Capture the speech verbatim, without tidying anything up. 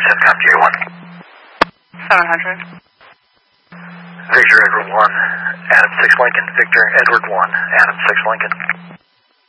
CENTCOM J one. seven hundred. Victor Edward one, Adam six Lincoln. Victor Edward one, Adam six Lincoln.